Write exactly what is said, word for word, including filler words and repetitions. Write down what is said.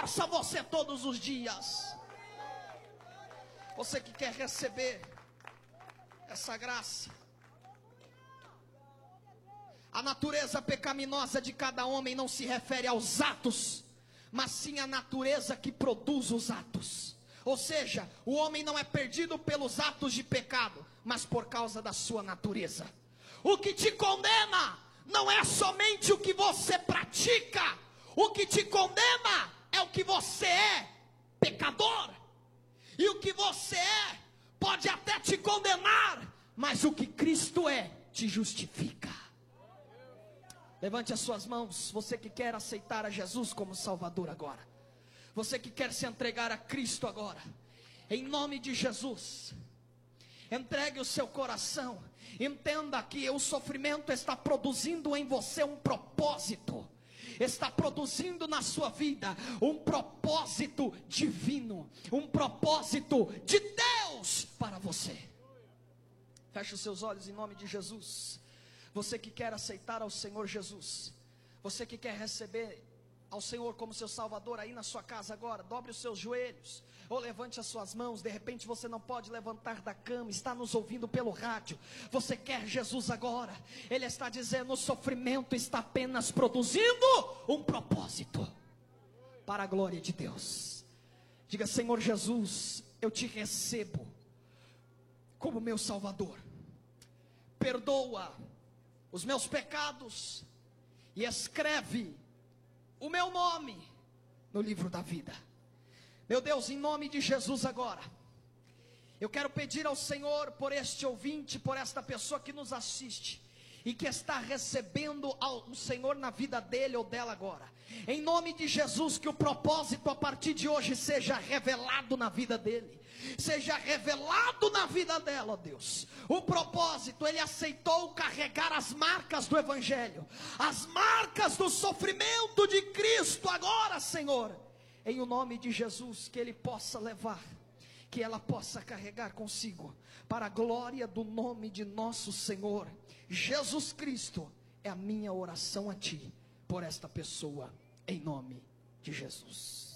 força você todos os dias. Você que quer receber essa graça. A natureza pecaminosa de cada homem não se refere aos atos, mas sim à natureza que produz os atos. Ou seja, o homem não é perdido pelos atos de pecado, mas por causa da sua natureza. O que te condena não é somente o que você pratica. O que te condena é o que você é, pecador. E o que você é pode até te condenar, mas o que Cristo é te justifica. Levante as suas mãos, você que quer aceitar a Jesus como Salvador agora. Você que quer se entregar a Cristo agora. Em nome de Jesus. Entregue o seu coração. Entenda que o sofrimento está produzindo em você um propósito. Está produzindo na sua vida um propósito divino. Um propósito de Deus para você. Feche os seus olhos em nome de Jesus. Você que quer aceitar ao Senhor Jesus, você que quer receber ao Senhor como seu Salvador aí na sua casa agora, dobre os seus joelhos, ou levante as suas mãos. De repente você não pode levantar da cama, está nos ouvindo pelo rádio, você quer Jesus agora. Ele está dizendo: o sofrimento está apenas produzindo um propósito, para a glória de Deus. Diga: Senhor Jesus, eu te recebo como meu Salvador, perdoa os meus pecados e escreve o meu nome no livro da vida. Meu Deus, em nome de Jesus agora, eu quero pedir ao Senhor por este ouvinte, por esta pessoa que nos assiste e que está recebendo o Senhor na vida dele ou dela agora. Em nome de Jesus, que o propósito a partir de hoje seja revelado na vida dele, seja revelado na vida dela, ó Deus. O propósito, ele aceitou carregar as marcas do Evangelho, as marcas do sofrimento de Cristo agora, Senhor. Em o nome de Jesus, que ele possa levar, que ela possa carregar consigo, para a glória do nome de nosso Senhor Jesus Cristo. É a minha oração a ti, por esta pessoa, em nome de Jesus.